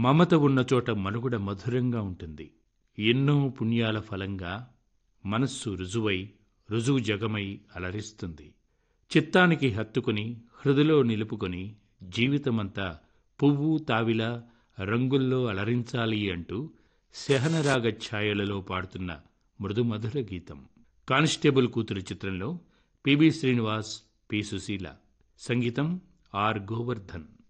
మమత ఉన్న చోట మనుగడ మధురంగా ఉంటుంది. ఎన్నో పుణ్యాల ఫలంగా మనస్సు రుజువై రుజువు జగమై అలరిస్తుంది. చిత్తానికి హత్తుకుని హృదిలో నిలుపుకొని జీవితమంతా పువ్వు తావిలా రంగుల్లో అలరించాలి అంటూ శహనరాగ ఛాయలలో పాడుతున్న మృదుమధుర గీతం. కానిస్టేబుల్ కూతురు చిత్రంలో పిబి శ్రీనివాస్, పి సుశీల, సంగీతం ఆర్ గోవర్ధన్.